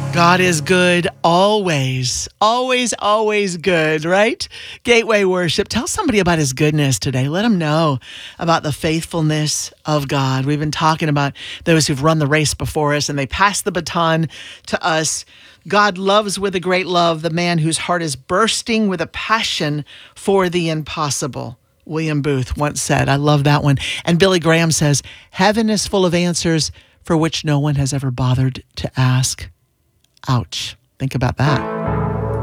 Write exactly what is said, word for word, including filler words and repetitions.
God is good always, always, always good, right? Gateway Worship. Tell somebody about his goodness today. Let them know about the faithfulness of God. We've been talking about those who've run the race before us and they pass the baton to us. God loves with a great love the man whose heart is bursting with a passion for the impossible. William Booth once said, I love that one. And Billy Graham says, heaven is full of answers for which no one has ever bothered to ask. Ouch. Think about that.